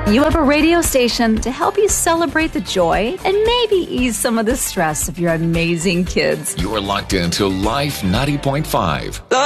You have a radio station to help you celebrate the joy and maybe ease some of the stress of your amazing kids. You're locked into Life 90.5.